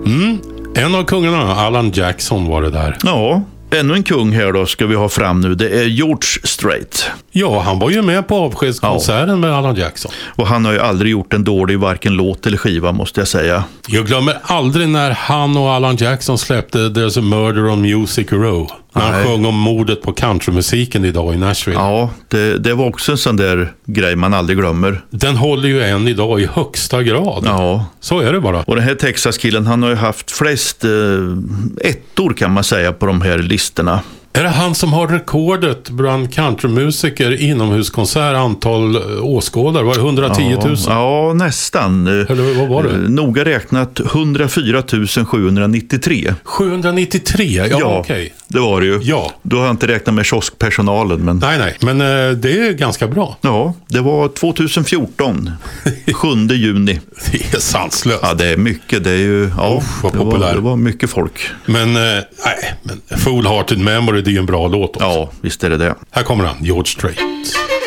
En av kungarna, Alan Jackson, var det där. Ja, ännu en kung här då ska vi ha fram nu. Det är George Strait. Ja, han var ju med på avskedskonserten med Alan Jackson. Och han har ju aldrig gjort en dålig varken låt eller skiva, måste jag säga. Jag glömmer aldrig när han och Alan Jackson släppte There's a Murder on Music Row. När han sjöng om mordet på countrymusiken idag i Nashville. Ja, det var också en sån där grej man aldrig glömmer. Den håller ju än idag i högsta grad. Ja. Så är det bara. Och den här Texas-killen, han har ju haft flest ettor kan man säga på de här listorna. Är det han som har rekordet bland countrymusiker inomhuskonsert antal åskådare? Var det 110 000? Ja, nästan. Eller vad var det? Noga räknat 104 793. 793? Ja, okej. Det var det ju. Ja. Då har jag inte räknat med kioskpersonalen. Men... Nej. Men det är ganska bra. Ja, det var 2014. 7 juni. Det är sanslöst. Ja, det är mycket. Det är ju... Ja, vad populär. Det var mycket folk. Men Foolhearted Memory, det är ju en bra låt också. Ja, visst är det det. Här kommer han, George Strait.